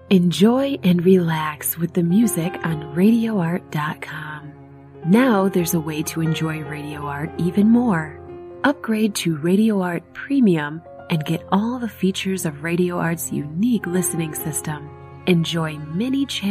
Enjoy and relax with the music on RadioArt.com. Now there's a way to enjoy Radio Art even more. Upgrade to Radio Art Premium and get all the features of Radio Art's unique listening system. Enjoy many channels